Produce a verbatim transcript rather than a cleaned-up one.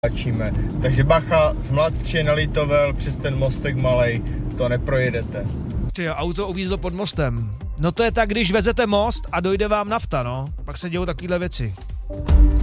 Začíme. Takže bacha, z Mladče na Litovel přes ten mostek malej, to neprojedete. Ty auto uvízlo pod mostem. No to je tak, když vezete most a dojde vám nafta, no. Pak se dějou takovýhle věci.